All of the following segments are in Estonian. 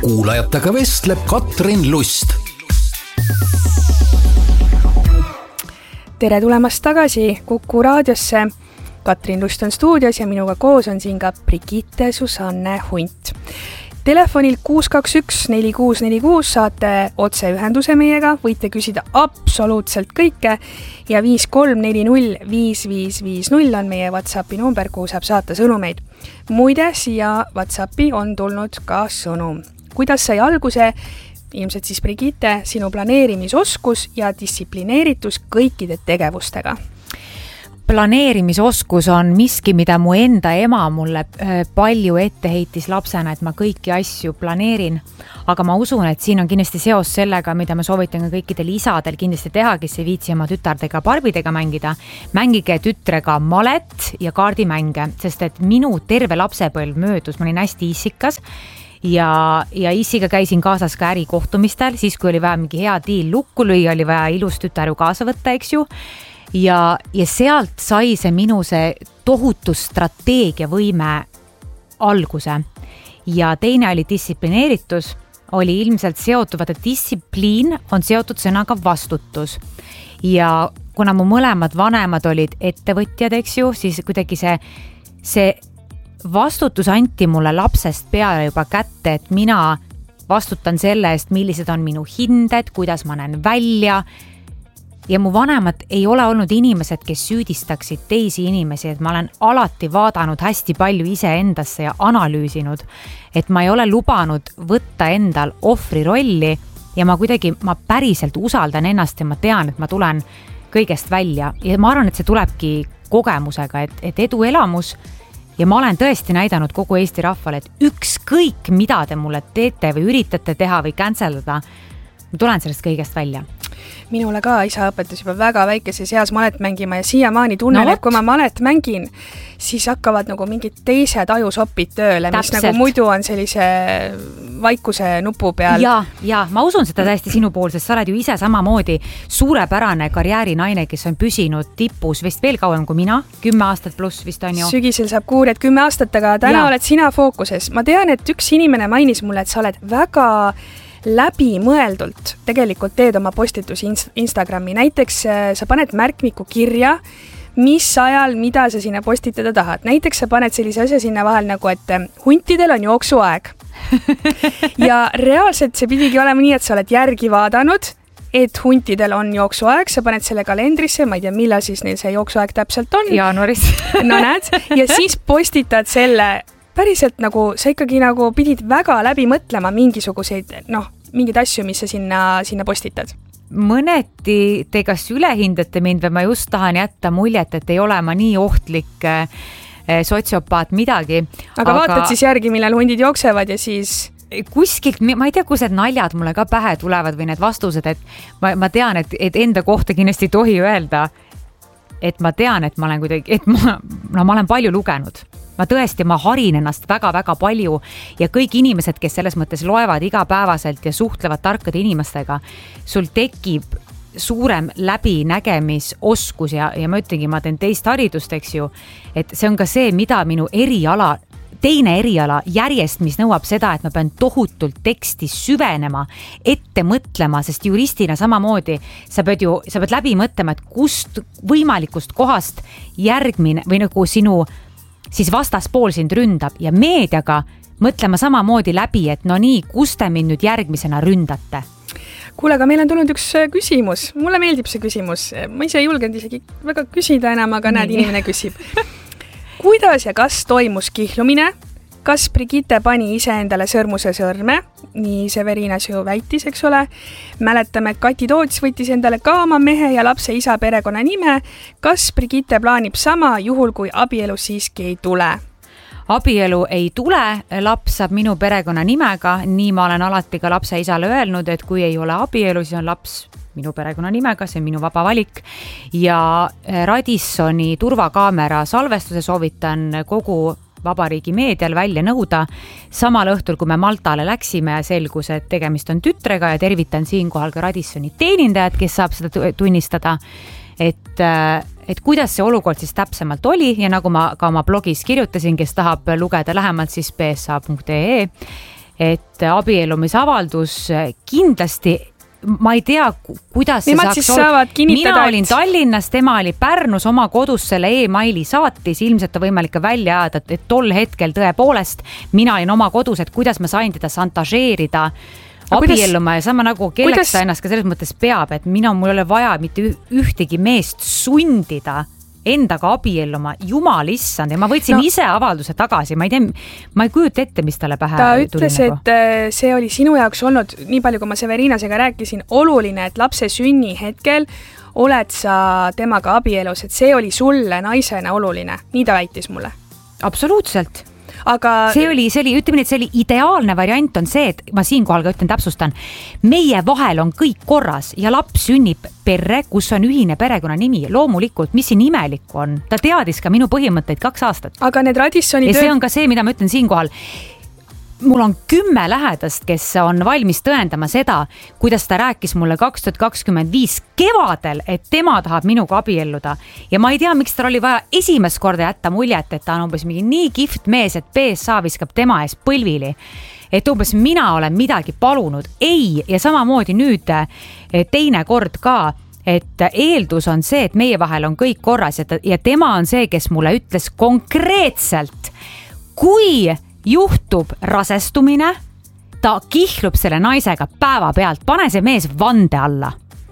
kuulajatega vestleb Katrin Lust. Tere tulemast tagasi Kuku raadiosse. Katrin Lust on stuudios ja minuga koos on siin ka Brigitte Susanne Hunt. Telefonil 621-4646 saate otseühenduse meiega, võite küsida absoluutselt kõike ja 53405550 on meie WhatsAppi number, kuhu saab saata sõnumeid. Muide, siia WhatsAppi on tulnud ka sõnum. Kuidas sai alguse? Ilmselt siis Brigitte, sinu planeerimisoskus ja distsiplineeritus kõikide tegevustega. Planeerimisoskus on miski, mida mu enda ema mulle palju ette heitis lapsena, et ma kõiki asju planeerin. Aga ma usun, et siin on kindlasti seos sellega, mida ma soovitan ka kõikidel isadel kindlasti teha, kes ei viitsi oma tütardega barbidega mängida. Mängige tütrega malet ja kaardimänge, sest et minu terve lapsepõlv möödus, ma olin hästi issikas ja issiga käisin kaasas ka ärikohtumistel, siis kui oli vaja mingi hea diil lukku lüüa, oli vaja ilus tütaru kaasa võtta, eks ju. Ja sealt sai see minu see tohutu strateegia võime alguse. Ja teine oli distsiplineeritus, oli ilmselt seotud, vaata distsipliin on seotud sõnaga vastutus. Ja kuna mu mõlemad vanemad olid ettevõtjad, eks ju, siis kuidagi see vastutus anti mulle lapsest peale juba kätte, et mina vastutan selle eest, millised on minu hinded, kuidas ma näen välja. Ja mu vanemad ei ole olnud inimesed, kes süüdistaksid teisi inimesi, et ma olen alati vaadanud hästi palju ise endasse ja analüüsinud, et ma ei ole lubanud võtta endal ohvri rolli ja ma päriselt usaldan ennast ja ma tean, et ma tulen kõigest välja. Ja ma arvan, et see tulebki kogemusega, et edu elamus ja ma olen tõesti näidanud kogu Eesti rahvale, et ükskõik mida te mulle teete või üritate teha või canceldada, ma tulen sellest kõigest välja. Minule ka isa õpetas juba väga väikeses eas malet mängima ja siiamaani tunnen, et kui ma malet mängin, siis hakkavad nagu mingid teised ajusopid tööle, mis nagu muidu on sellise vaikuse nupu peal. Ja ma usun seda täiesti sinu pool, sest sa oled ju ise samamoodi suurepärane karjäärinaine, kes on püsinud tipus vist veel kauem kui mina, 10 aastat pluss vist on ju. Sügisel saab kuured 10 aastat, aga täna oled sina fookuses. Ma tean, et üks inimene mainis mulle, et sa oled väga läbi mõeldult tegelikult teed oma postitus Instagrami. Näiteks sa paned märkmiku kirja, mis ajal, mida sa sinna postitada tahad. Näiteks sa paned sellise asja sinna vahel nagu, et huntidel on jooksuaeg. Ja reaalselt see pidigi olema nii, et sa oled järgi vaadanud, et huntidel on jooksuaeg, sa paned selle kalendrisse, ma ei tea, millal siis neil see jooksuaeg täpselt on. Jaanuaris. No näed, ja siis postitad selle päriselt nagu, sa ikkagi nagu pidid väga läbi mõtlema mingisuguseid, mingid asju, mis sa sinna postitad. Mõneti te kas ülehindate mind või ma just tahan jätta muljet, et ei ole ma nii ohtlik sotsiopaat midagi. Aga vaatad siis järgi, millal hundid jooksevad ja siis kuskilt, ma ei tea, kus need naljad mulle ka pähe tulevad või need vastused, et ma tean, et enda kohta kindlasti ei tohi öelda, et ma tean, et ma olen kuidagi, et ma olen palju lugenud. Ma harin ennast väga-väga palju ja kõik inimesed, kes selles mõttes loevad igapäevaselt ja suhtlevad tarkade inimestega, sul tekib suurem läbinägemisoskus ja ma ütlengi, ma teen teist haridust, eks ju, et see on ka see, mida minu teine eriala järjest, mis nõuab seda, et ma pean tohutult teksti süvenema, ette mõtlema, sest juristina samamoodi sa pead läbi mõtlema, et kust võimalikust kohast järgmine või nagu sinu siis vastaspool sind ründab ja meediaga mõtlema samamoodi läbi, et no nii, kus te mind nüüd järgmisena ründate? Kuule, aga meil on tulnud üks küsimus. Mulle meeldib see küsimus. Ma ise ei julgenud isegi väga küsida enam, aga näed, inimene küsib. Kuidas ja kas toimus kihlumine? Kas Brigitte pani ise endale sõrmuse sõrme? Nii Severinas ju väitis, eks ole. Mäletame, et Kati Toots võttis endale ka oma mehe ja lapse isa perekonna nime. Kas Brigitte plaanib sama juhul, kui abielu siiski ei tule? Abielu ei tule, laps saab minu perekonna nimega. Nii ma olen alati ka lapse isale öelnud, et kui ei ole abielu, siis on laps minu perekonna nimega, see on minu vaba valik. Ja Radissoni turvakaamera salvestuse soovitan kogu Vabariigi meedial välja nõuda. Samal õhtul, kui me Maltale läksime, selgus, et tegemist on tütrega ja tervitan siinkohal ka Radissoni teenindajad, kes saab seda tunnistada, et kuidas see olukord siis täpsemalt oli ja nagu ma ka oma blogis kirjutasin, kes tahab lugeda lähemalt, siis bsa.ee. et abiellumisavaldus kindlasti, ma ei tea, kuidas see saaks olla. Mina olin Tallinnas, tema oli Pärnus oma kodus selle e-maili saatis, ilmselt on võimalik ka välja ajada, et tol hetkel tõepoolest mina olin oma kodus, et kuidas ma sain teda santažeerida abielluma ja sama nagu kelleks ta ennast ka selles mõttes peab, et mul ei ole vaja mitte ühtegi meest sundida endaga abielluma, jumal issand, ja ma võtsin ise avalduse tagasi, ma ei kujuta ette, mis talle pähe tuli. Ta ütles, et see oli sinu jaoks olnud, nii palju kui ma Severinasega rääkisin, oluline, et lapse sünni hetkel oled sa temaga abielus, et see oli sulle naisena oluline, nii ta väitis mulle. Absoluutselt. Aga see oli, ütleme nii, et see oli ideaalne variant on see, et ma siinkohal ka täpsustan, meie vahel on kõik korras ja laps sünnib perre, kus on ühine perekonnanimi. Loomulikult, mis siin imelikku on? Ta teadis ka minu põhimõtteid 2 aastat. Aga need radissooni ja see on ka see, mida ma ütlen siinkohal. Mul on 10 lähedast, kes on valmis tõendama seda, kuidas ta rääkis mulle 2025 kevadel, et tema tahab minuga abielluda. Ja ma ei tea, miks tal oli vaja esimest korda jätta muljet, et ta on umbes mingi nii kihvt mees, et PSA viskab tema ees põlvili. Et umbes mina olen midagi palunud. Ei, ja samamoodi nüüd teine kord ka, et eeldus on see, et meie vahel on kõik korras ja tema on see, kes mulle ütles konkreetselt, kui juhtub rasestumine, ta kihlub selle naisega päeva pealt, pane see mees vande alla.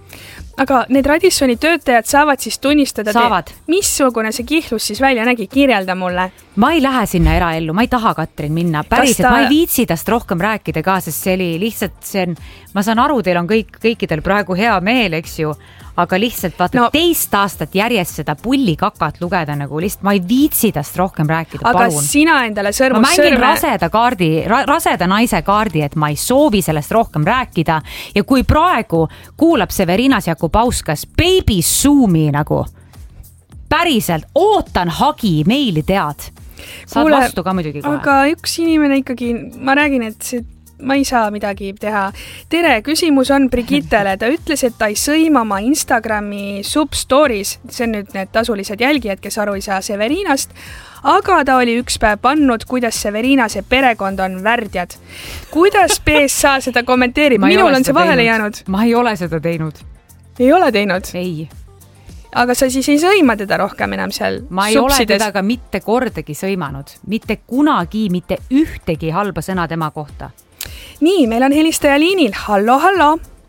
Aga need Radissoni töötajad saavad siis tunnistada, missugune see kihlus siis välja nägi, kirjelda mulle. Ma ei lähe sinna eraellu, ma ei taha Katrin minna, päriselt, ma ei viitsi tast rohkem rääkida ka, sest see oli lihtsalt, ma saan aru, teil on kõikidel praegu hea meel, eks ju, aga lihtsalt vaata 2 aastat järjest seda pullikakat lugeda nagu lihtsalt, ma ei viitsi tast rohkem rääkida, palun. Aga sina endale sõrmus ma mängin raseda naise kaardi, et ma ei soovi sellest rohkem rääkida ja kui praegu kuulab Severinas Jakubauskas baby zoom'i nagu päriselt, ootan hagi meili tead. Saad vastu ka muidugi kohe. Aga üks inimene ikkagi, ma räägin, et ma ei saa midagi teha. Tere, küsimus on Brigittele. Ta ütles, et ta ei sõima oma Instagrami substories, see on nüüd need tasulised jälgijad, kes aru ei saa Severinast, aga ta oli üks päev pannud, kuidas Severinase perekond on värdjad. Kuidas PSA seda kommenteerib? Minul on see vahele jäänud. Ma ei ole seda teinud. Ei ole teinud? Ei. Aga sa siis ei sõima teda rohkem enam seal ma ei ole teda ka mitte kordagi sõimanud. Mitte kunagi, mitte ühtegi halba sõna tema kohta. Nii, meil on helistaja liinil. Hallo, hallo.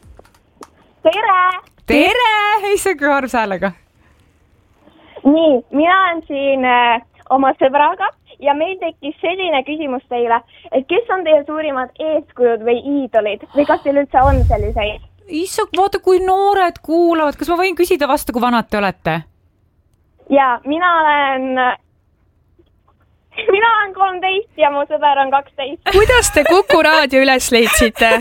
Tere! Tere! Ei see kui arv häälega. Nii, mina olen siin oma sõbraga ja meil tekkis selline küsimus teile, et kes on teie suurimad eeskujud või iidolid või kas teil üldse on selliseid? Issa, vaata kui noored kuulavad. Kas ma võin küsida vastu, kui vanad te olete? Ja, mina olen 13 ja mu sõber on 12. Kuidas te Kuku raadio üles leidsite?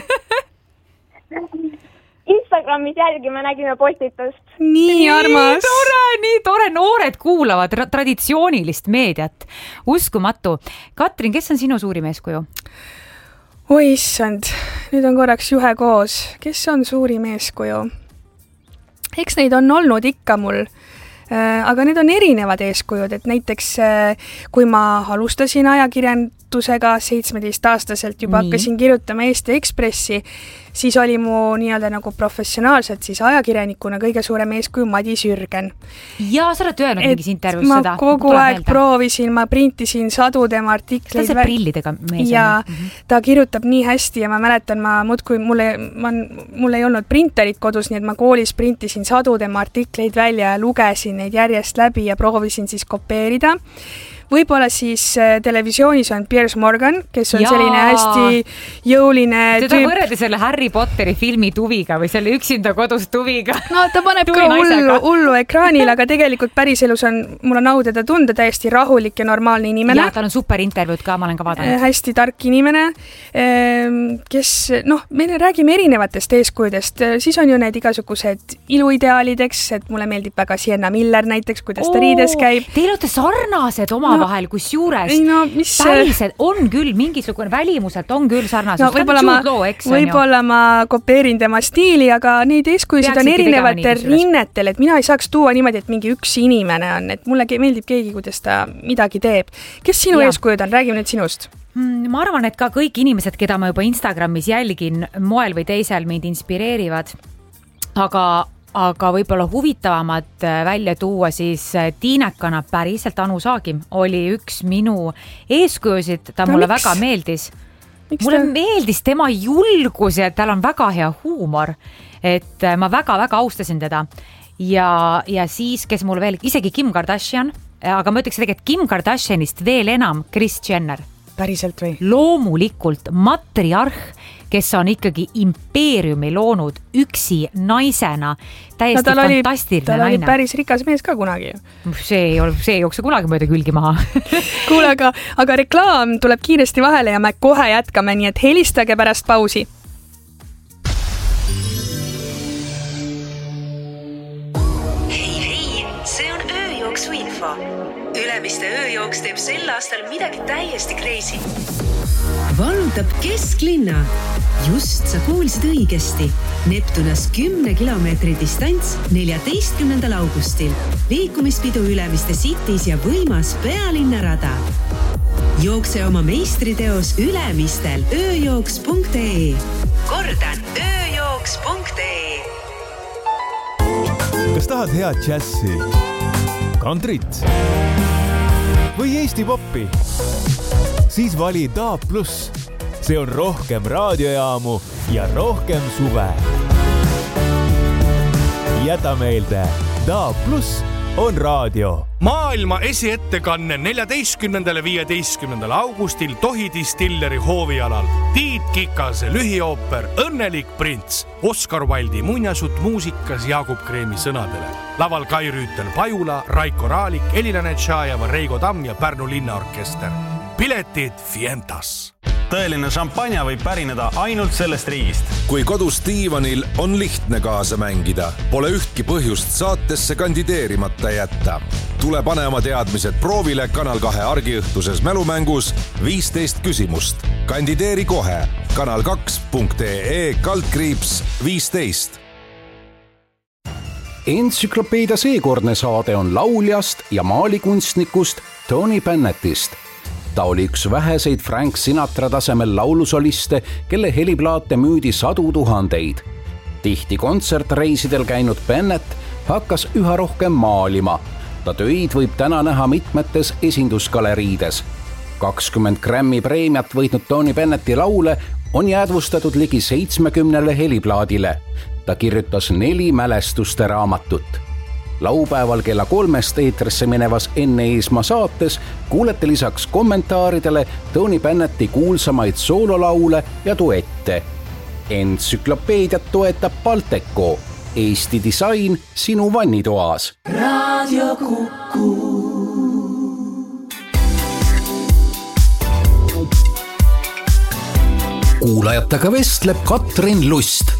Instagramis jälgime, nägime postitust. Nii armas. Nii tore. Noored kuulavad traditsioonilist meediat. Uskumatu. Katrin, kes on sinu suurim eeskuju? Oi, issand. Nüüd on korraks juhe koos. Kes on suurim eeskuju? Eks neid on olnud ikka mul. Aga need on erinevad eeskujud, et näiteks kui ma alustasin ajakirjandusega 17-aastaselt juba hakkasin kirjutama Eesti Ekspressi, siis oli mu nii-öelda nagu professionaalselt siis ajakirjanikuna kõige suurem eeskuju Madis Jürgen. Ja sa oled öelnud mingis intervjuus seda. Ma kogu aeg proovisin, ma printisin sadu tema artikleid. Seda see prillidega mees. Ja ta kirjutab nii hästi ja ma mäletan, mul ei olnud printerit kodus, nii et ma koolis printisin sadu tema artikleid välja ja lugesin neid järjest läbi ja proovisin siis kopeerida. Võib-olla siis televisioonis on Piers Morgan, kes on selline hästi jõuline tüüp. Teda võrredi selle Harry Potteri filmi tuviga või selle üksinda kodus tuviga. No ta paneb ka hullu ekraanil, aga tegelikult päriselus mul on au teda tunda, täiesti rahulik ja normaalne inimene. Ja tal on super intervjuud ka, ma olen ka vaadanud. Hästi tark inimene, kes, me räägime erinevatest eeskujudest. Siis on ju need igasugused iluideaalideks, et mulle meeldib väga Sienna Miller näiteks, kuidas ta riides käib. Teil olete sarnased oma omavahel, kusjuures päriselt on küll mingisugune välimuselt on küll sarnasus. Võib-olla ma kopeerin tema stiili, aga neid eeskujusid on erinevatel rinnetel, et mina ei saaks tuua niimoodi, et mingi üks inimene on, et mulle meeldib keegi, kuidas ta midagi teeb. Kes sinu eeskujud on? Räägime nüüd sinust. Ma arvan, et ka kõik inimesed, keda ma juba Instagramis jälgin, moel või teisel mind inspireerivad, aga võib-olla huvitavamad välja tuua siis Tiinekana päriselt Anu Saagim oli üks minu eeskujusid, ta mulle väga meeldis. Mulle meeldis tema julgus ja tal on väga hea huumor, et ma väga-väga austasin teda ja siis, kes mul veel, isegi Kim Kardashian, aga ma ütleks tegelikult Kim Kardashianist veel enam Kris Jenner. Päriselt või? Loomulikult matriarh, kes on ikkagi impeeriumi loonud üksi naisena, täiesti fantastiline naine. Ta oli päris rikas mees ka kunagi. See ei jookse kunagi mööda külgi maha. Kuule, aga reklaam tuleb kiiresti vahele ja me kohe jätkame, nii et helistage pärast pausi. Hei, see on ööjooksu info. Ülemiste ööjooks teeb sel aastal midagi täiesti crazy. Vallutab kesklinna. Just sa kuulsid õigesti. Neptunas 10 kilomeetri distants 14. augustil. Liikumispidu Ülemiste Cities ja võimas pealinnarada. Jookse oma meistriteos Ülemistel ööjooks.ee. Kordan ööjooks.ee. Kas tahad head džässi, kantrit või Eesti poppi? Siis vali DAB+. See on rohkem raadiojaamu ja rohkem suve. Jäta meelde, DAB+ on raadio. Maailma esiettekanne 14.–15. augustil Tohi Distilleri hoovialal. Tiit Kikase lühiooper Õnnelik prints. Oscar Wilde'i muinasjutt muusikas Jaagup Kreemi sõnadele. Laval Kai Rüütel Pajula, Raiko Raalik, Elina Netšajeva, Reigo Tamm ja Pärnu linnaorkester. Piletid Fientas. Tõeline šampanja võib pärineda ainult sellest riigist. Kui kodus diivanil on lihtne kaasa mängida, pole ühtki põhjust saatesse kandideerimata jätta. Tule pane oma teadmised proovile Kanal 2 argiõhtuses mälumängus 15 küsimust. Kandideeri kohe kanal2.ee/15. Entsüklopeedia seekordne saade on lauljast ja maalikunstnikust Tony Bennettist. Ta oli üks väheseid Frank Sinatra tasemel laulusoliste, kelle heliplaate müüdi 100 000. Tihti kontsertreisidel käinud Bennett hakkas üha rohkem maalima. Ta töid võib täna näha mitmetes esindusgaleriides. 20 Grammy preemiat võitnud Tony Bennetti laule on jäädvustatud ligi 70 heliplaadile. Ta kirjutas 4 mälestuste raamatut. Laupäeval kella 3 eetrisse minevas Enne Eesmaa saates kuulete lisaks kommentaaridele Tony Bennetti kuulsamaid soololaule ja duette. Entsüklopeediat toetab Balteco. Eesti disain sinu vannitoas. Radio Kuku. Kuulajatega vestleb Katrin Lust.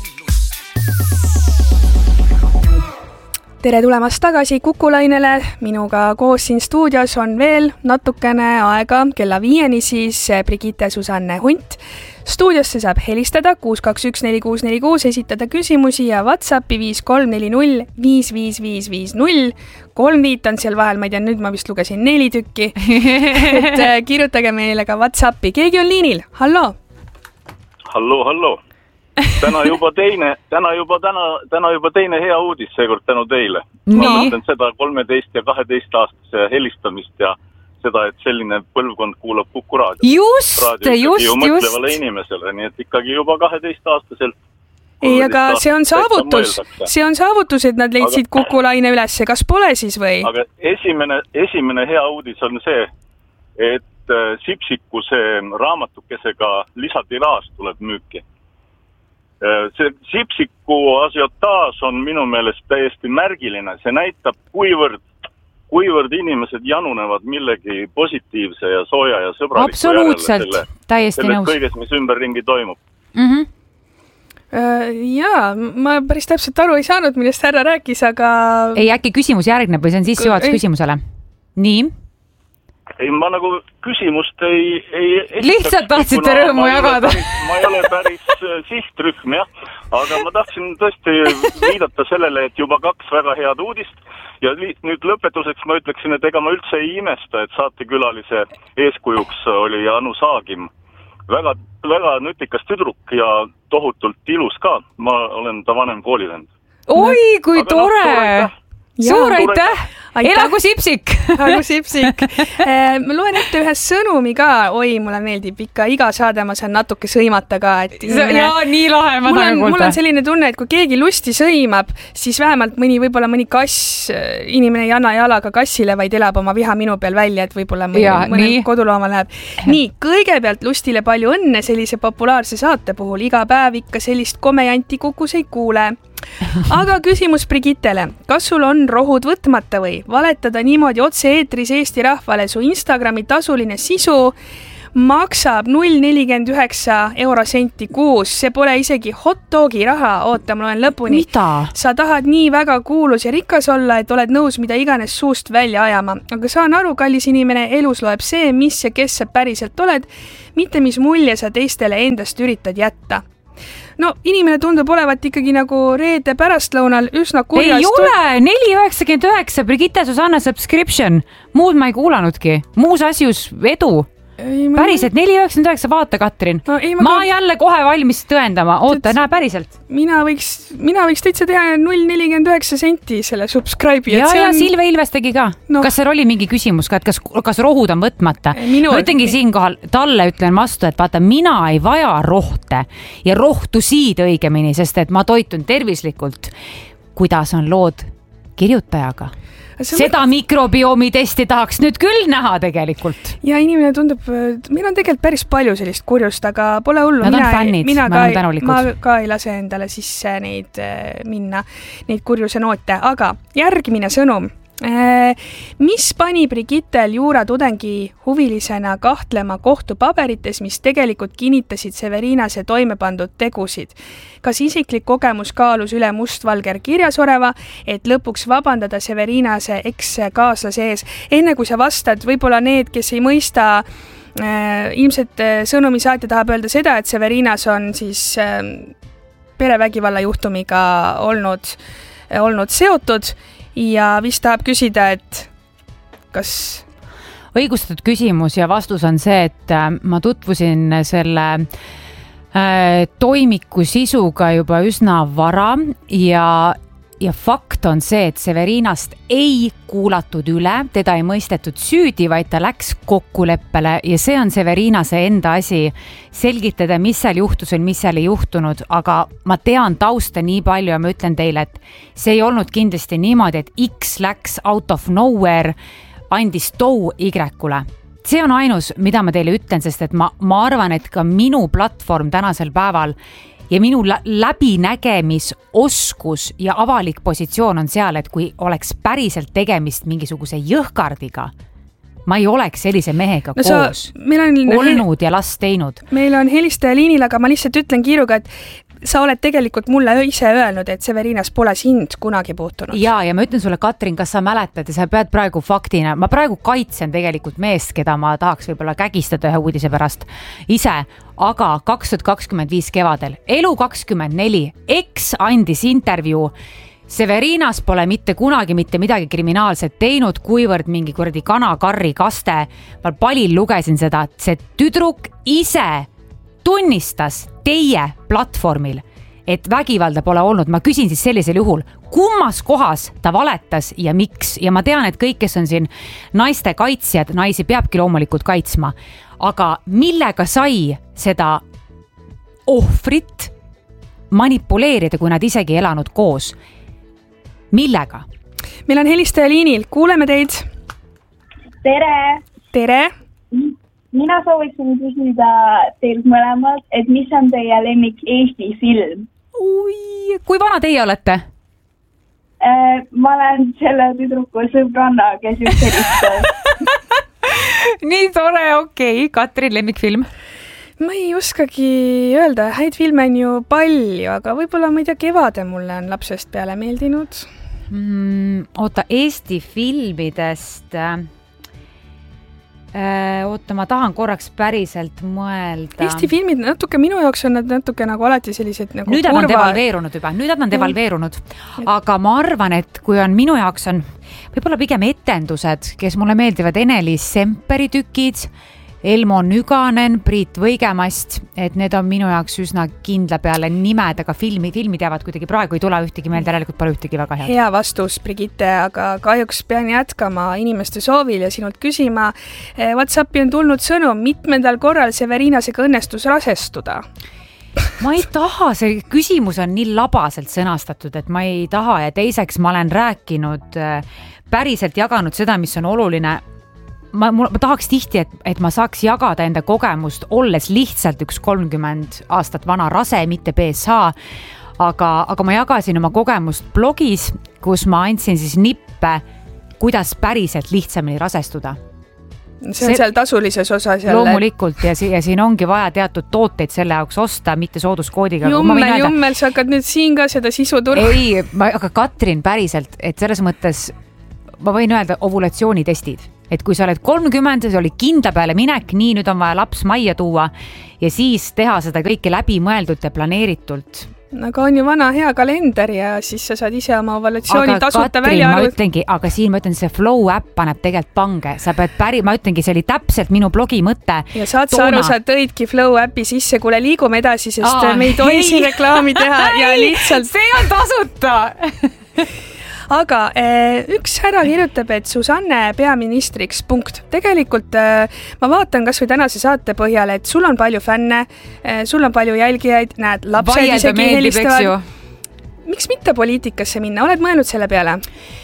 Tere tulemast tagasi Kukulainele. Minuga koos siin stuudios on veel natukene aega kella 5, siis Brigitte Susanne Hunt. Stuudiosse saab helistada 6214646, esitada küsimusi ja WhatsAppi 5340 55550. 3 viit on seal vahel, ma ei tea, nüüd ma vist lugesin 4 tükki. Et kirjutage meile ka WhatsAppi. Keegi on liinil. Hallo. Hallo. Täna juba teine hea uudis seekord tänu teile. Ma mõtlen seda 13 ja 12 aastase helistamist ja seda, et selline põlvkond kuulab Kuku raadio. Just. Mõtlevale inimesele, nii et ikkagi juba 12-aastaselt. Ei, aga see on saavutus. See on saavutus, et nad leidsid Kukulaine ülesse. Kas pole siis või? Aga esimene hea uudis on see, et Sipsiku see raamatukesega lisatiraaž tuleb müüki. See Sipsiku asiotaaž on minu meelest täiesti märgiline. See näitab, kuivõrd inimesed janunevad millegi positiivse ja sooja ja sõbraliku absoluutselt, täiesti nõus. Kõiges, mis ümberringi toimub. Jaa, ma päris täpselt aru ei saanud, millest härra rääkis, aga... Ei, äkki küsimus järgneb või see on sissejuhatus küsimusele? Nii? ei, ma nagu küsimust ei lihtsalt tahtsite rõõmu jagada. Ma ei ole päris sihtrühm, jah. Aga ma tahtsin tõesti viidata sellele, et juba 2 väga head uudist. Ja nüüd lõpetuseks ma ütleksin, et ega ma üldse ei imesta, et saatekülalise eeskujuks oli Anu Saagim. Väga, väga nutikas tüdruk ja tohutult ilus ka. Ma olen ta vanem koolivend. Oi, kui tore! Suur aitäh! Elagu Sipsik! Elagu Sipsik! Ma loen ette ühe sõnumi ka. Oi, mulle meeldib ikka iga saade, ma saan natuke sõimata ka. Jaa, nii lahe, ma tahan kuulda. Mul on selline tunne, et kui keegi lusti sõimab, siis vähemalt võib-olla mõni kass, inimene ei anna jalaga kassile, vaid elab oma viha minu peal välja, et võib-olla mõne kodulooma läheb. Nii, kõigepealt lustile palju õnne sellise populaarse saate puhul. Iga päev ikka sellist komejanti kukus ei kuule. Aga küsimus Brigittele. Kas sul on rohud võtmata või valetada niimoodi otse eetris Eesti rahvale? Su Instagrami tasuline sisu maksab 0,49 eurosenti kuus. See pole isegi hot dogi raha. Oota, ma loen lõpuni. Mida? Sa tahad nii väga kuulus ja rikas olla, et oled nõus mida iganes suust välja ajama. Aga saan aru, kallis inimene, elus loeb see, mis ja kes sa päriselt oled, mitte mis mulje sa teistele endast üritad jätta. No, inimene tundub olevat ikkagi nagu reede pärastlõunal üsna kurjast. Ei ole, 4,99 Brigitte Susanna subscription. Muud ma ei kuulanudki. Muus asjus edu. Päriselt, 4,99 vaata, Katrin. No, ma jälle kohe valmis tõendama. Oota, näe päriselt. Mina võiks täitsa teha 0,49 senti selle subscribe'i. Ja Silve Ilves tegi ka. No. Kas seal oli mingi küsimus ka, et kas rohud on võtmata? Ma ütlengi siinkohal, talle ütlen vastu, et vaata, mina ei vaja rohte ja rohtusid õigemini, sest et ma toitun tervislikult. Kuidas on lood kirjutajaga? Seda mikrobiomi testi tahaks nüüd küll näha tegelikult. Ja inimene tundub, meil on tegelikult päris palju sellist kurjust, aga pole hullu. Nad on fännid, ma ka ei lase endale sisse neid minna, neid kurjuse noote. Aga järgmine sõnum. Mis pani Brigittel juuratudengi huvilisena kahtlema kohtupaberites, mis tegelikult kinnitasid Severinase toimepandud tegusid? Kas isiklik kogemus kaalus üle mustvalger kirjasoreva, et lõpuks vabandada Severinase eks-kaaslase ees? Enne kui sa vastad, võib-olla need, kes ei mõista, ilmselt sõnumisaatja tahab öelda seda, et Severinas on siis perevägivalla juhtumiga olnud seotud. Ja vist tahab küsida, et kas... Õigustatud küsimus ja vastus on see, et ma tutvusin selle toimiku sisuga juba üsna vara ja fakt on see, et Severinast ei kuulatud üle, teda ei mõistetud süüdi, vaid ta läks kokkuleppele ja see on Severinase enda asi selgitada, mis seal juhtus või mis seal ei juhtunud, aga ma tean tausta nii palju ja ma ütlen teile, et see ei olnud kindlasti niimoodi, et X läks out of nowhere, andis tou Y-kule. See on ainus, mida ma teile ütlen, sest et ma arvan, et ka minu platvorm tänasel päeval ja minu läbinägemisoskus ja avalik positsioon on seal, et kui oleks päriselt tegemist mingisuguse jõhkardiga, ma ei oleks sellise mehega koos olnud ja last teinud. Meil on helistaja liinil, aga ma lihtsalt ütlen kiiruga, et sa oled tegelikult mulle ise öelnud, et Severinas pole sind kunagi puutunud. Ja ma ütlen sulle, Katrin, kas sa mäletad ja sa pead praegu faktina, ma praegu kaitsen tegelikult meest, keda ma tahaks võib-olla kägistada ühe uudise pärast ise, aga 2025 kevadel, Elu24, X andis intervjuu, Severinas pole mitte kunagi mitte midagi kriminaalset teinud, kuivõrd mingi kuradi kanakarri kaste, ma palil lugesin seda, et see tüdruk ise tunnistas teie platvormil, et vägivalda pole olnud. Ma küsin siis sellisel juhul, kummas kohas ta valetas ja miks? Ja ma tean, et kõik, kes on siin naiste kaitsjad, naisi peabki loomulikult kaitsma, aga millega sai seda ohvrit manipuleerida, kui nad isegi elanud koos? Millega? Meil on helistaja liinil, kuuleme teid. Tere! Tere! Mina sooviksin küsida teilt mõlemalt, et mis on teie lemmik Eesti film? Kui vana teie olete? Ma olen selle tüdruku sõbranna, kes just helistas. Nii tore, okei. Katrin, lemmikfilm? Ma ei oskagi öelda, häid filme on ju palju, aga võib-olla ma ei tea, Kevade mulle on lapsest peale meeldinud. Oota, Eesti filmidest... Oota, ma tahan korraks päriselt mõelda. Eesti filmid natuke, minu jaoks on nad natuke nagu alati sellised nagu nüüd on devalveerunud juba, devalveerunud. Aga ma arvan, et kui on minu jaoks on võib-olla pigem etendused, kes mulle meeldivad Ene-Liis Semperi tükid, Elmo Nüganen, Priit Võigemast, et need on minu jaoks üsna kindla peale nimed, aga filmid jäävad kuidagi praegu ei tule ühtegi meelde, järelikult pole ühtegi väga head. Hea vastus, Brigitte, aga kahjuks pean jätkama inimeste soovil ja sinult küsima. WhatsAppi on tulnud sõnum, mitmendal korral Severinasega õnnestus rasestuda? Ma ei taha, see küsimus on nii labaselt sõnastatud, et ma ei taha ja teiseks ma olen rääkinud, päriselt jaganud seda, mis on oluline. Ma tahaks tihti, et ma saaks jagada enda kogemust, olles lihtsalt üks 30 aastat vana rase, mitte BSH, aga ma jagasin oma kogemust blogis, kus ma andsin siis nippe, kuidas päriselt lihtsamini rasestuda. See on seal tasulises osas jälle. Loomulikult ja siin ongi vaja teatud tooteid selle jaoks osta, mitte sooduskoodiga. Jummel, sa hakkad nüüd siin ka seda sisu turgu. Ei, aga Katrin päriselt, et selles mõttes ma võin öelda ovulatsioonitestid. Et kui sa oled 30, see oli kindla peale minek, nii nüüd on vaja laps majja tuua ja siis teha seda kõike läbi mõeldult ja planeeritult. Aga on ju vana hea kalender ja siis sa saad ise oma ovulatsiooni tasuta välja arvutada. Aga siin ma ütlen, see Flow äpp paneb tegelikult pange. Sa pead ma ütlengi, see oli täpselt minu blogi mõte. Ja saad sa aru, sa tõidki Flow äppi sisse, kuule liigume edasi, sest me ei tohi siin reklaami teha ja lihtsalt... See on tasuta! Aga üks härra kirjutab, et Susanne peaministriks punkt. Tegelikult ma vaatan kas või tänase saate põhjal, et sul on palju fänne, sul on palju jälgijaid, näed, lapsed isegi helistavad. Miks mitte poliitikasse minna? Oled mõelnud selle peale?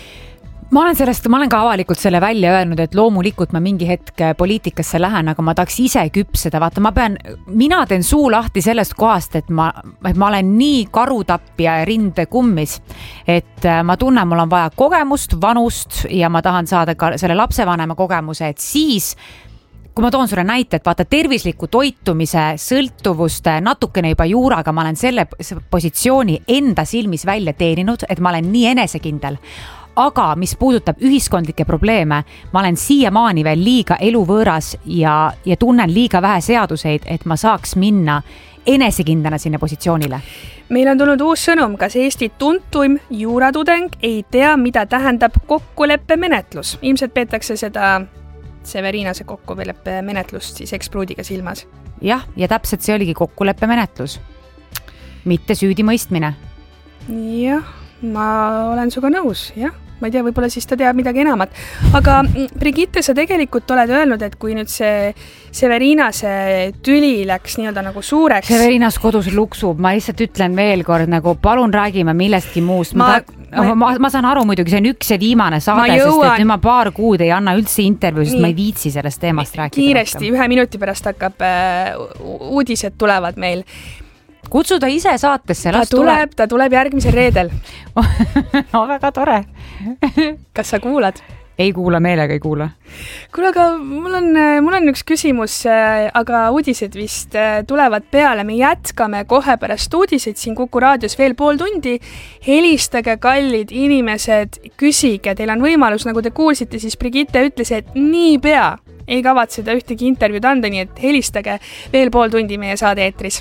Ma olen ka avalikult selle välja öelnud, et loomulikult ma mingi hetk poliitikasse lähen, aga ma tahaks ise küpseda. Vaata, mina teen suu lahti sellest kohast, et ma olen nii karutappija ja rinde kummis, et ma tunnen, mul on vaja kogemust, vanust ja ma tahan saada ka selle lapsevanema kogemuse, et siis kui ma toon sulle näite, et vaata tervisliku toitumise, sõltuvuste, natukene juba juuraga, ma olen selle positsiooni enda silmis välja teeninud, et ma olen nii enesekindel. Aga mis puudutab ühiskondlikke probleeme, ma olen siiamaani veel liiga eluvõõras ja tunnen liiga vähe seaduseid, et ma saaks minna enesekindlana sinna positsioonile. Meil on tulnud uus sõnum, kas Eesti tuntuim juuratudeng ei tea, mida tähendab kokkuleppe menetlus. Ilmselt peetakse seda Severinase kokkuleppe menetlust siis ekspruudiga silmas. Jah, ja täpselt see oligi kokkuleppe menetlus. Mitte süüdimõistmine. Jah, ma olen suga nõus, jah. Ma ei tea, võib-olla siis ta teab midagi enamat. Aga Brigitte, sa tegelikult oled öelnud, et kui nüüd see Severinase tüli läks nii-öelda nagu suureks... Severinas kodus luksub, ma lihtsalt ütlen veel kord, nagu palun räägime millestki muust. Ma saan aru muidugi, see on üks ja viimane saade, sest et nüüd ma paar kuud ei anna üldse intervjuu, sest ma ei viitsi sellest teemast rääkida. Kiiresti, 1 minuti pärast hakkab uudised tulevad meil. Kutsu ta ise saatesse, ta tuleb järgmisel reedel. Väga tore. Kas sa kuulad? Ei kuula, meelega ei kuula. Kuule, aga mul on üks küsimus, aga uudised vist tulevad peale. Me jätkame kohe pärast uudiseid siin Kuku raadios veel pool tundi. Helistage, kallid inimesed, küsige. Teil on võimalus, nagu te kuulsite, siis Brigitte ütles, et nii pea ei kavatseda ühtegi intervjuud anda, nii et helistage veel pool tundi meie saade eetris.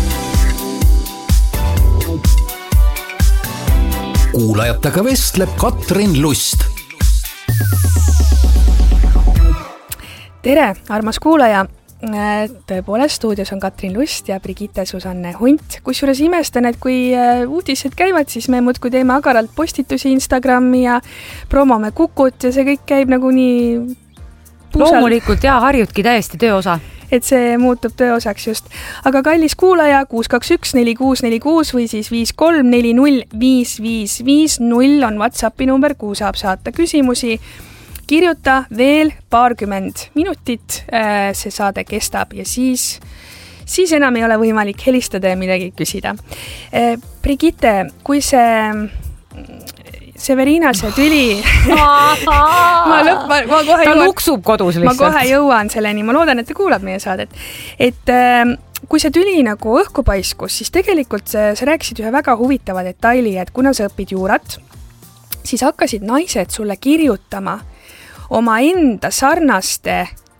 Kuulajatega vestleb Katrin Lust. Tere, armas kuulaja. Tõepoolest, stuudios on Katrin Lust ja Brigitte Susanne Hunt. Kusjuures imestan, et kui uudised käivad, siis me muudkui teeme agaralt postitusi Instagrami ja promome Kukut ja see kõik käib nagu nii puusal. Loomulikult ja harjutki täiesti tööosa. Et see muutub tööosaks just. Aga kallis kuulaja 621-4646 või siis 53405550 on WhatsAppi number, kuhu saab saata küsimusi. Kirjuta veel 20 minutit, see saade kestab ja siis enam ei ole võimalik helistada ja midagi küsida. Brigitte, kui Severinase tüli ta luksub kodus lihtsalt. Ma kohe jõuan selleni, ma loodan, et te kuulab meie saadet. Et kui see tüli nagu õhku paiskus, siis tegelikult sa rääkisid ühe väga huvitava detaili, et kuna sa õpid juurat, siis hakkasid naised sulle kirjutama oma enda sarnaste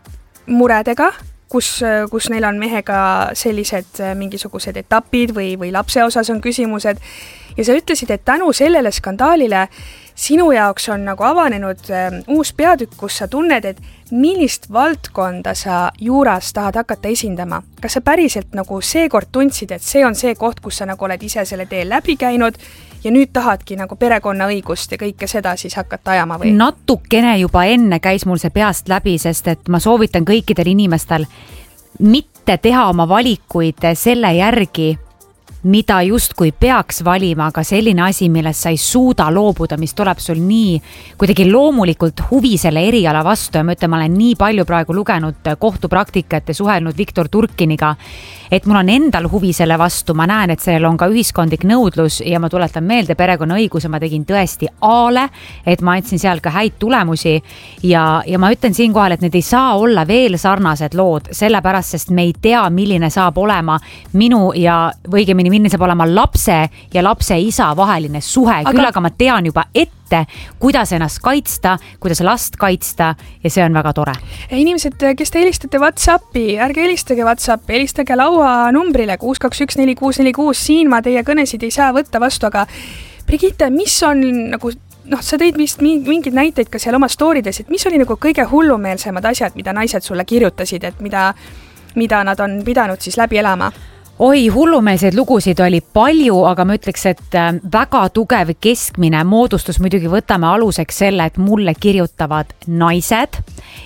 muredega, kus neil on mehega sellised mingisugused etapid või lapse osas on küsimused ja sa ütlesid, et tänu sellele skandaalile sinu jaoks on nagu avanenud uus peatükk, kus sa tunned, et millist valdkonda sa juuras tahad hakata esindama. Kas sa päriselt nagu seekord tundsid, et see on see koht, kus sa nagu oled ise selle teel läbi käinud ja nüüd tahadki nagu perekonnaõigust ja kõike seda siis hakata ajama või? Natukene juba enne käis mul see peast läbi, sest et ma soovitan kõikidel inimestel mitte teha oma valikuid selle järgi, mida justkui peaks valima, aga selline asi, millest sa ei suuda loobuda, mis tuleb sul nii kuidagi loomulikult huvi selle eriala vastu ja ma ütlen, ma olen nii palju praegu lugenud kohtupraktikat ja suhelnud Viktor Turkiniga, et mul on endal huvi selle vastu, ma näen, et sellel on ka ühiskondlik nõudlus ja ma tuletan meelde perekonnaõiguse, ma tegin tõesti A-le, et ma andsin seal ka häid tulemusi ja ma ütlen siinkohal, et need ei saa olla veel sarnased lood, sellepärast, sest me ei tea, milline saab olema minu ja õigemini milline saab olema lapse ja lapse isa vaheline suhe, küll aga ma tean juba ette, kuidas ennast kaitsta, kuidas last kaitsta ja see on väga tore. Inimesed, kes te helistate WhatsAppi, ärge helistage WhatsAppi, helistage laua numbrile 6214646, siin ma teie kõnesid ei saa võtta vastu, aga Brigitte, mis on nagu sa tõid vist mingid näiteid ka seal oma stoorides, et mis oli nagu kõige hullumeelsemad asjad, mida naised sulle kirjutasid, et mida nad on pidanud siis läbi elama? Oi, hullumeelseid lugusid oli palju, aga ma ütleks, et väga tugev keskmine moodustus, muidugi võtame aluseks selle, et mulle kirjutavad naised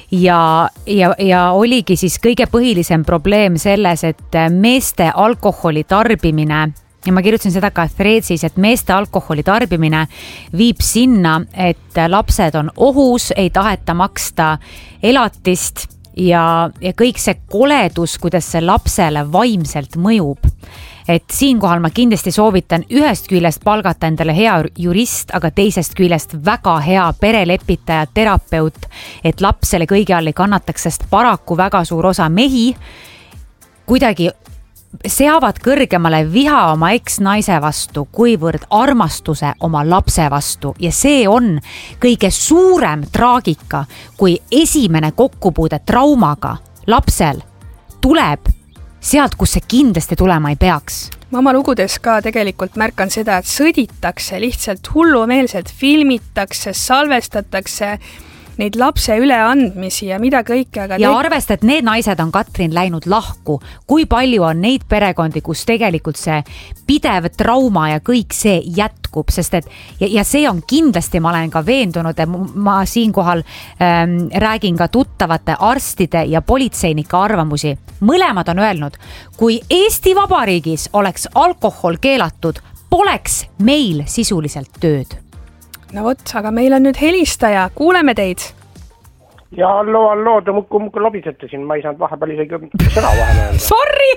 ja oligi siis kõige põhilisem probleem selles, et meeste alkoholi tarbimine ja ma kirjutasin seda ka Threadsis, et meeste alkoholi tarbimine viib sinna, et lapsed on ohus, ei taheta maksta elatist ja kõik see koledus, kuidas see lapsele vaimselt mõjub. Et siinkohal ma kindlasti soovitan ühest küljest palgata endale hea jurist, aga teisest küljest väga hea perelepitaja, terapeut, et laps selle kõige all ei kannataks, sest paraku väga suur osa mehi kuidagi seavad kõrgemale viha oma eks-naise vastu, kuivõrd armastuse oma lapse vastu ja see on kõige suurem traagika, kui esimene kokkupuude traumaga lapsel tuleb sealt, kus see kindlasti tulema ei peaks. Ma oma lugudes ka tegelikult märkan seda, et sõditakse lihtsalt hullumeelselt, filmitakse, salvestatakse neid lapse üleandmisi ja mida kõike. Aga ja arvesta, et need naised on, Katrin, läinud lahku. Kui palju on neid perekondi, kus tegelikult see pidev trauma ja kõik see jätkub, sest et ja see on kindlasti, ma olen ka veendunud, et ma siinkohal räägin ka tuttavate arstide ja politseinike arvamusi. Mõlemad on öelnud, kui Eesti Vabariigis oleks alkohol keelatud, poleks meil sisuliselt tööd. No vot, aga meil on nüüd helistaja, kuuleme teid. Ja allo, te muiku lobisete siin, ma ei saanud vahepeal isegi sõna vahele öelda. Sorry!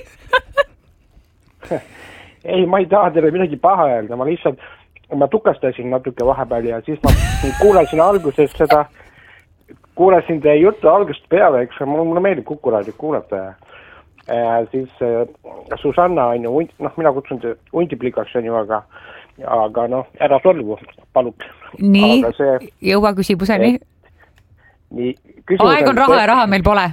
Ei, ma ei taha teile midagi paha öelda, ma tukastasin natuke vahepeal ja siis ma kuulasin alguses seda, kuulasin teie juttu algusest peale, eks mulle meeldib Kuku Raadiot kuulata ja siis Susanna on ju, mina kutsun te hundiplikaks on ju, aga ära solvu, paluk. Nii, jõua küsimuseni. Aeg on raha ja raha meil pole.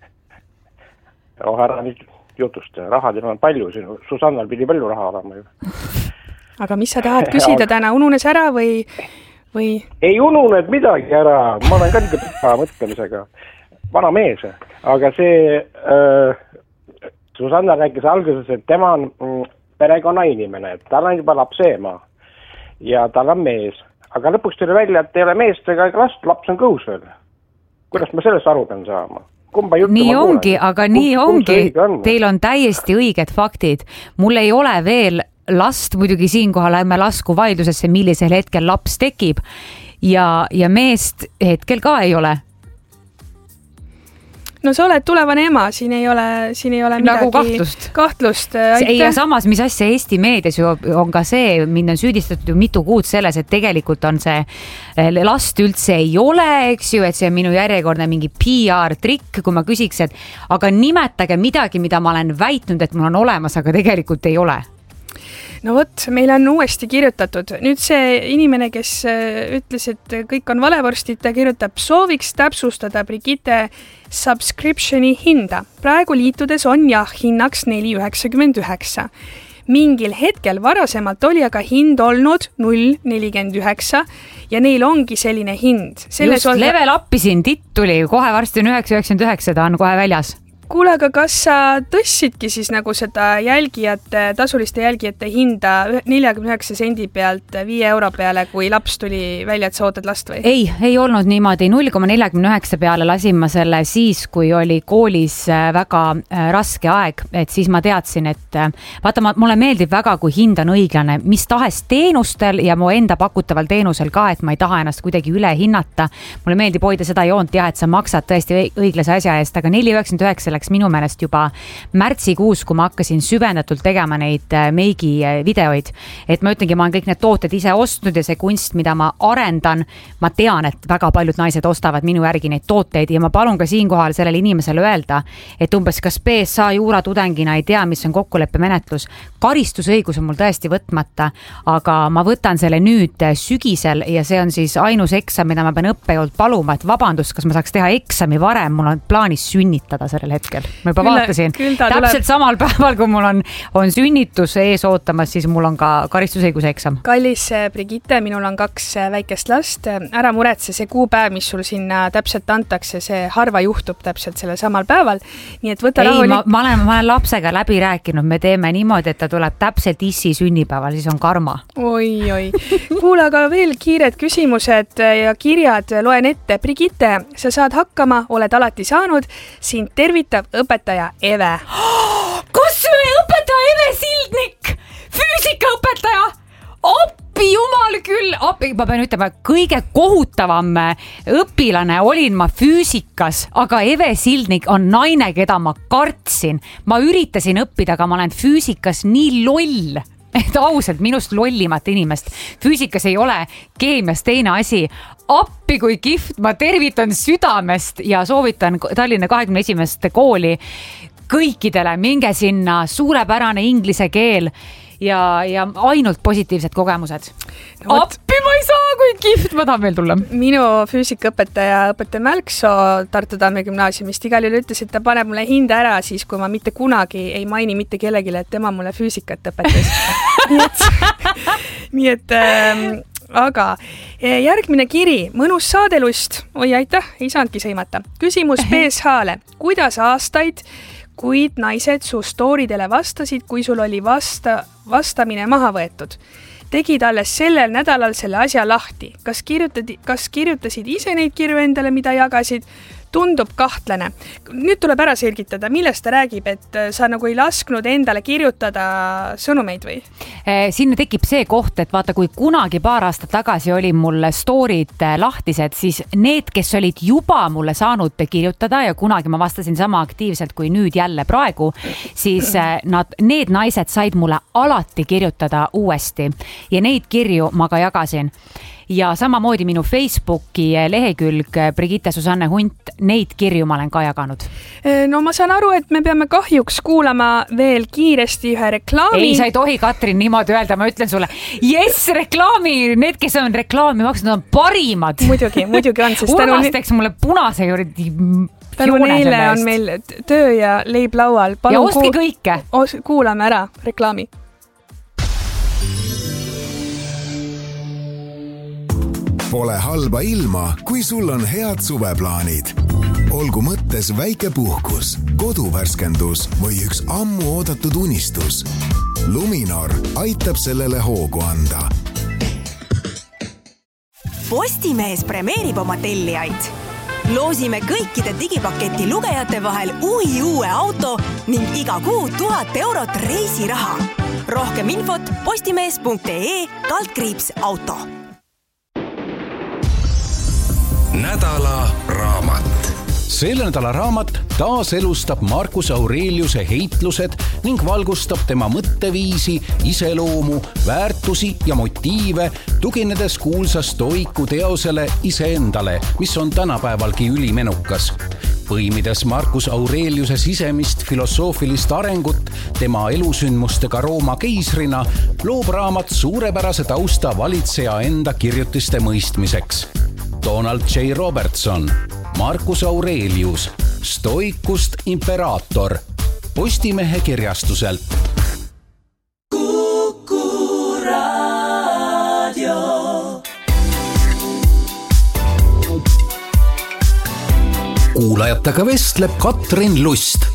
Ära nüüd jutust, rahadel on palju, Susannal pidi palju raha olema ju. Aga mis sa tahad küsida täna, ununes ära või? Ei ununud midagi ära, ma olen ka niisugune pika mõtlemisega, vana mees, aga see Susanna rääkis alguses, et tema on perekonna inimene, et tal on juba lapse ema ja tal on mees. Aga lõpuks tuli välja, et ei ole meest ega last, laps on kõhus veel. Kuidas ma sellest aru pean saama? Nii ongi, aga nii ongi. Teil on täiesti õiged faktid. Mul ei ole veel last, muidugi siinkohal ärme lasku vaidlusesse, millisel hetkel laps tekib ja meest hetkel ka ei ole. No sa oled tulevane ema, siin ei ole midagi nagu kahtlust. Ja samas, mis asja Eesti meedias on ka see, mind on süüdistatud ju mitu kuud selles, et tegelikult on see last üldse ei ole, eks ju, et see on minu järjekordne mingi PR-trikk, kui ma küsiks, et aga nimetage midagi, mida ma olen väitnud, et mul on olemas, aga tegelikult ei ole. no vot, meil on uuesti kirjutatud. Nüüd see inimene, kes ütles, et kõik on valevorstid, ta kirjutab, sooviks täpsustada Brigitte subscriptioni hinda. Praegu liitudes on jah hinnaks 4,99. Mingil hetkel varasemalt oli aga hind olnud 0,49 ja neil ongi selline hind. Just level up'i siin, titt tuli, kohe varsti on 9,99, ta on kohe väljas. Kuule, aga kas sa tõstsidki siis nagu seda tasuliste jälgijate hinda 49 sendi pealt 5 euro peale, kui laps tuli välja, et sa ootad last või? Ei olnud niimoodi. 0,49 peale lasin ma selle siis, kui oli koolis väga raske aeg, et siis ma teadsin, et vaata, mulle meeldib väga, kui hind on õiglane, mis tahes teenustel ja mu enda pakutaval teenusel ka, et ma ei taha ennast kuidagi üle hinnata. Mulle meeldib hoida seda joont, jah, et sa maksad tõesti õiglase asja eest, aga 4,99 läks minu meelest juba märtsikuus, kui ma hakkasin süvendatult tegema neid meigi videoid. Et ma ütlengi, ma olen kõik need tooted ise ostnud ja see kunst, mida ma arendan, ma tean, et väga paljud naised ostavad minu järgi neid tooteid ja ma palun ka siinkohal sellele inimesele öelda, et umbes kas PSA juura tudengina ei tea, mis on kokkuleppe menetlus. Karistusõigus on mul tõesti võtmata, aga ma võtan selle nüüd sügisel ja see on siis ainus eksam, mida ma pean õppejõult paluma, et vabandust, kas ma saaks teha eksami varem, mul on plaanis sünnitada sellel hetkel. Ma juba vaatasin. Täpselt samal päeval, kui mul on sünnitus ees ootamas, siis mul on ka karistusõiguse eksam. Kallis Brigitte, minul on 2 väikest last. Ära muretse, see kuupäev, mis sul sinna täpselt antakse, see harva juhtub täpselt selle samal päeval. Nii et võta rahulik. Ma olen lapsega läbi rääkinud, me teeme niimoodi, et ta tuleb täpselt issi sünnipäeval, siis on karma. Oi. Kuule, aga veel kiired küsimused ja kirjad loen ette. Brigitte, sa saad hakkama, oled alati saanud. Siin tervitab õpetaja Eve. Kas see õpetaja Eve Sildnik? Füüsikaõpetaja? Appi jumal küll! Ma pean ütlema, kõige kohutavam õpilane olin ma füüsikas, aga Eve Sildnik on naine, keda ma kartsin. Ma üritasin õppida, aga ma olen füüsikas nii loll. Et ausalt, minust lollimat inimest. Füüsikas ei ole keemias teine asi. Appi kui kihvt, ma tervitan südamest ja soovitan Tallinna 21. kooli kõikidele. Minge sinna, suurepärane inglise keel ja ainult positiivsed kogemused. No, appi ma ei saa, kui kihvt, ma tahan veel tulla. Minu füüsikaõpetaja Mälksoo Tartu Tamme gümnaasiumist igal juhul ütles, et ta paneb mulle hinda ära siis, kui ma mitte kunagi ei maini mitte kellegile, et tema mulle füüsikat õpetas. nii et aga järgmine kiri, mõnus saadelust. Oi, aitäh, ei saanudki sõimata. Küsimus PSH-le. Kuidas aastaid, kuid naised su stooridele vastasid, kui sul oli vastamine maha võetud? Tegid alles sellel nädalal selle asja lahti. Kas kirjutasid ise neid kirju endale, mida jagasid? Tundub kahtlane. Nüüd tuleb ära selgitada, millest ta räägib, et sa nagu ei lasknud endale kirjutada sõnumeid või? Sinna tekib see koht, et vaata, kui kunagi paar aastat tagasi oli mul storid lahtised, siis need, kes olid juba mulle saanud kirjutada ja kunagi ma vastasin sama aktiivselt kui nüüd jälle praegu, siis need naised said mulle alati kirjutada uuesti ja neid kirju ma ka jagasin. Ja samamoodi minu Facebooki lehekülg Brigitte Susanne Hunt, neid kirju ma olen ka jaganud. No ma saan aru, et me peame kahjuks kuulama veel kiiresti ühe reklaami. Ei, sa ei tohi, Katrin, niimoodi öelda, ma ütlen sulle. Yes, reklaami, need, kes on reklaami maksnud, on parimad. Muidugi on. Unasteks mulle punase juurde. Tänu neile on meil töö ja leib laual. Ja ostki kõike. Kuulame ära reklaami. Pole halba ilma, kui sul on head suveplaanid. Olgu mõttes väike puhkus, koduvärskendus või üks ammu oodatud unistus. Luminor aitab sellele hoogu anda. Postimees premeerib oma tellijaid. Loosime kõikide digipaketi lugejate vahel uue auto ning iga kuu 1000 eurot reisiraha. Rohkem infot postimees.ee/auto. Nädala raamat. Selle nädala raamat taaselustab Marcus Aureliuse heitlused ning valgustab tema mõtteviisi, iseloomu, väärtusi ja motiive, tuginedes kuulsa stoiku teosele iseendale, mis on tänapäevalgi ülimenukas. Põimides Marcus Aureliuse sisemist filosoofilist arengut tema elusündmustega Rooma keisrina, loob raamat suurepärase tausta valitseja enda kirjutiste mõistmiseks. Donald J. Robertson, Marcus Aurelius, Stoikust imperaator, Postimehe kirjastuselt. Kuulajatega vestleb Katrin Lust.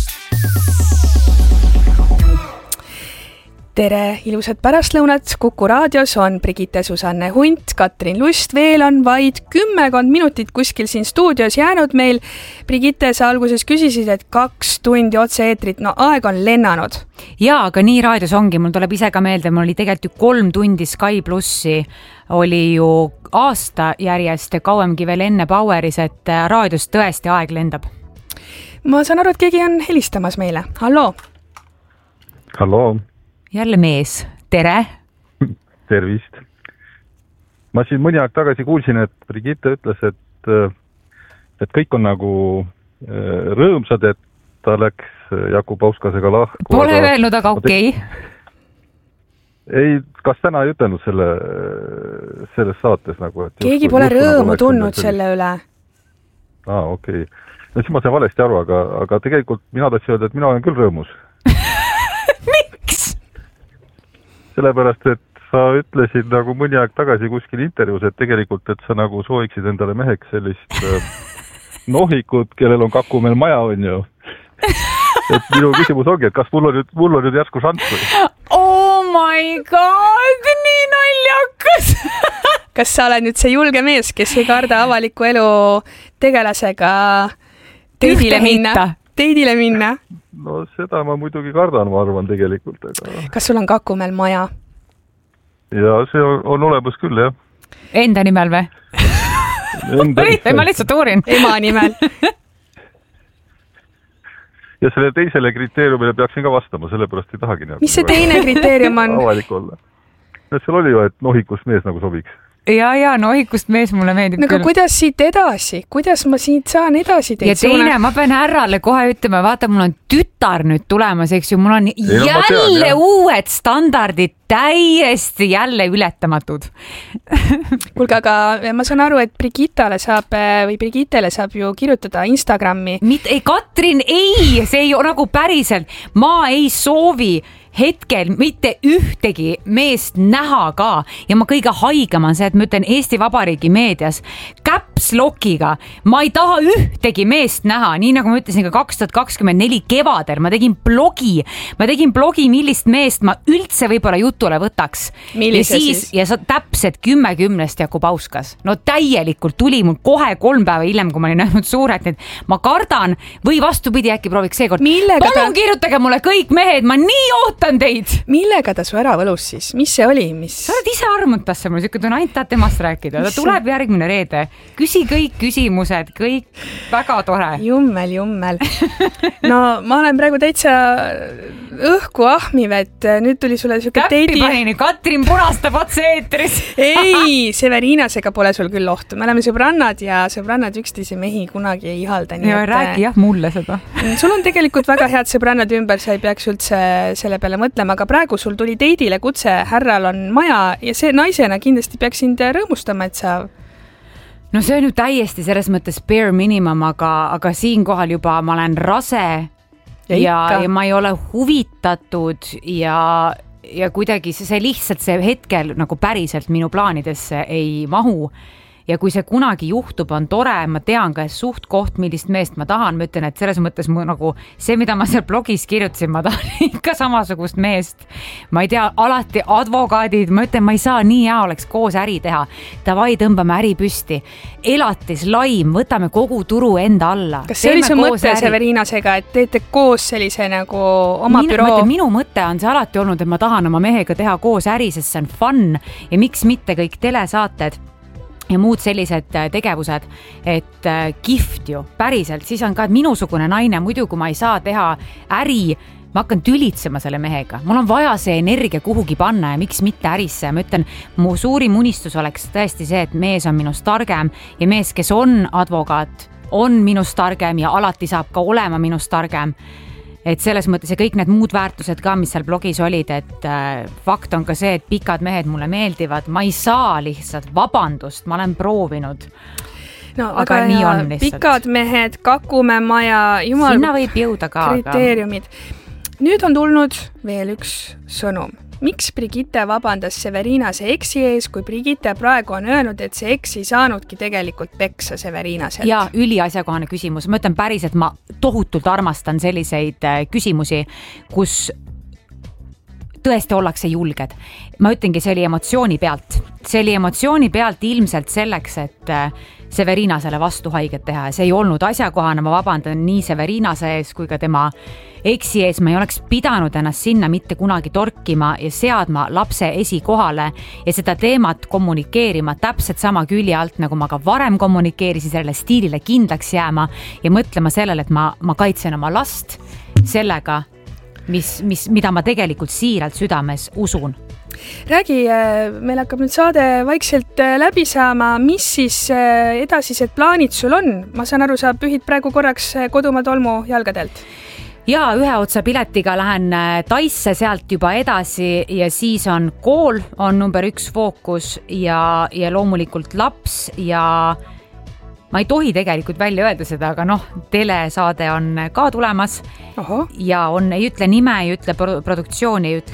Tere, ilusat pärastlõunat. Kuku raadios on Brigitte Susanne Hunt, Katrin Lust. Veel on vaid 10 minutit kuskil siin stuudios jäänud meil. Brigitte, sa alguses küsisid, et 2 tundi otse-eetrit. No aeg on lennanud. Jaa, aga nii raadios ongi. Mul tuleb ise ka meelde, mul oli tegelikult 3 tundi Sky Plussi. Oli ju aasta järjest ja kauemgi veel enne Poweris, et raadios tõesti aeg lendab. Ma saan aru, et keegi on helistamas meile. Hallo. Hallo. Jälle mees. Tere. Tervist. Ma siin mõni aeg tagasi kuulsin, et Brigitte ütles, et kõik on nagu rõõmsad, et ta läks Jakub Auskasega lahku. Pole öelnud, aga okei. Ei, kas täna ei ütelnud selles saates nagu, et keegi pole rõõmu tundnud selle üle. Okei. No siis ma sain valesti aru, aga tegelikult mina tahtsin öelda, et mina olen küll rõõmus. Miks? Sellepärast, et sa ütlesid nagu mõni aeg tagasi kuskil intervjuus, et tegelikult, et sa nagu sooviksid endale meheks sellist nohikut, kellel on Kakumel maja, on ju. Et minu küsimus ongi, et kas mul on nüüd järsku šants või? Oh my god, nii naljakas! Kas sa oled nüüd see julge mees, kes ei karda avaliku elu tegelasega teidile minna? No seda ma muidugi kardan, ma arvan tegelikult. Aga... Kas sul on Kakumel maja? Ja see on olemas küll, jah. Enda nimel või? Ma lihtsalt uurin. Ema nimel. Ja selle teisele kriteeriumile peaksin ka vastama, sellepärast ei tahagi. Mis see teine kriteerium on? Avalik olla. Seal oli ju, et nohikust mees nagu sobiks. Ja, nohikust mees mulle meeldib küll. Aga kuidas siit edasi? Kuidas ma siit saan edasi teid? Ja teine, ma pean härrale kohe ütlema, vaata, mul on tütar nüüd tulemas, eks ju, mul on jälle uued standardid, täiesti jälle ületamatud. Kuulge, aga ma saan aru, et Brigittele saab ju kirjutada Instagrami. Ei, Katrin, ei, see ei ole nagu päriselt. Ma ei soovi hetkel mitte ühtegi meest näha ka ja ma kõige haigem on see, et ma ütlen Eesti Vabariigi meedias caps lockiga. Ma ei taha ühtegi meest näha, nii nagu ma ütlesin ka 2024 kevadel. Ma tegin blogi, millist meest ma üldse võib-olla jutule võtaks. Millise siis? Ja täpselt 10 Jakub Auskas. No täielikult tuli mul kohe 3 päeva hiljem, kui ma olin näinud suurelt, et ma kardan või vastupidi, äkki prooviks seekord. Palun kirjutage mulle kõik mehed, ma nii ootan teid. Millega ta su ära võlus siis? Mis see oli? Sa oled ise armutasse mul, siuke ainult tahad temast rääkida. Ta tuleb järgmine reede. Küsi kõik küsimused, kõik väga tore. Jummel. No ma olen praegu täitsa õhku ahmiv, et nüüd tuli sulle siuke Käppi panini, Katrin punastab otse eetris. Ei, Severinasega pole sul küll ohtu. Me oleme sõbrannad ja sõbrannad üksteise mehi kunagi ei ihalda. Ja räägi jah mulle seda. Sul on tegelikult väga head sõbrannad ümber, sa ei peaks üldse selle peale mõtlema, aga praegu sul tuli teidile kutse, härral on maja ja see naisena kindlasti peaks sind rõõmustama, et sa... No see on ju täiesti selles mõttes bare minimum, aga siinkohal juba ma olen rase ja ma ei ole huvitatud ja kuidagi see lihtsalt see hetkel nagu päriselt minu plaanidesse ei mahu. Ja kui see kunagi juhtub, on tore, ma tean ka suht koht, millist meest ma tahan. Ma ütlen, et selles mõttes nagu see, mida ma seal blogis kirjutasin, ma tahan ikka samasugust meest. Ma ei tea, alati advokaadid, ma ütlen, ma ei saa nii hea oleks koos äri teha. Davai, tõmbame äri püsti. Elatis, laim, võtame kogu turu enda alla. Kas see oli su mõte Severinasega, et teete koos sellise nagu oma büroo? Minu mõte on see alati olnud, et ma tahan oma mehega teha koos äri, sest see on fun ja miks mitte kõik telesaated ja muud sellised tegevused, et kihvt ju, päriselt, siis on ka minusugune naine, muidu kui ma ei saa teha äri, ma hakkan tülitsema selle mehega. Mul on vaja see energia kuhugi panna ja miks mitte ärisse. Ma ütlen, mu suurim unistus oleks tõesti see, et mees on minust targem ja mees, kes on advokaat, on minust targem ja alati saab ka olema minust targem. Et selles mõttes ja kõik need muud väärtused ka, mis seal blogis olid, et fakt on ka see, et pikad mehed mulle meeldivad, ma ei saa lihtsalt, vabandust, ma olen proovinud. No, aga nii on lihtsalt. Pikad mehed, Kakumäe maja, jumal sinna võib jõuda ka. Kriteeriumid. Nüüd on tulnud veel üks sõnum. Miks Brigitte vabandas Severinase eksi ees, kui Brigitte praegu on öelnud, et see eks ei saanudki tegelikult peksa Severinaselt? Ja üliasjakohane küsimus. Ma ütlen päris, et ma tohutult armastan selliseid küsimusi, kus tõesti ollakse julged. Ma ütlengi, see oli emotsiooni pealt. See oli emotsiooni pealt ilmselt selleks, et Severinasele vastu haiget teha. See ei olnud asjakohane, ma vabandan nii Severinase ees kui ka tema eksi ees. Ma ei oleks pidanud ennast sinna mitte kunagi torkima ja seadma lapse esikohale ja seda teemat kommunikeerima täpselt sama külje alt, nagu ma ka varem kommunikeerisin, sellele stiilile kindlaks jääma ja mõtlema sellele, et ma kaitsen oma last sellega, mida ma tegelikult siiralt südames usun. Räägi, meil hakkab nüüd saade vaikselt läbi saama, mis siis edasised plaanid sul on? Ma saan aru, sa pühid praegu korraks kodumaa tolmu jalgadelt. Ja ühe otsa piletiga lähen Taisse sealt juba edasi ja siis on kool, on number 1 fookus ja loomulikult laps ja ma ei tohi tegelikult välja öelda seda, aga telesaade on ka tulemas. Ja ei ütle nime, ei ütle produktsiooni, ei ütle